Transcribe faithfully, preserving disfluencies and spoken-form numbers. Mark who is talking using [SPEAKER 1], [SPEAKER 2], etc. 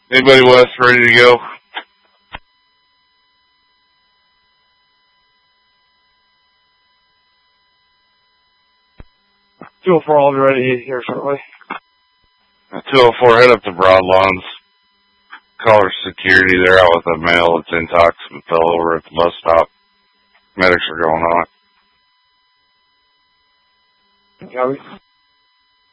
[SPEAKER 1] Anybody west ready to go?
[SPEAKER 2] two oh four, I'll be ready here shortly.
[SPEAKER 1] two oh four, head up to Broadlawns. Caller security, they're out with a male that's intox and fell over at the bus stop. Medics are going on it.
[SPEAKER 2] Copy.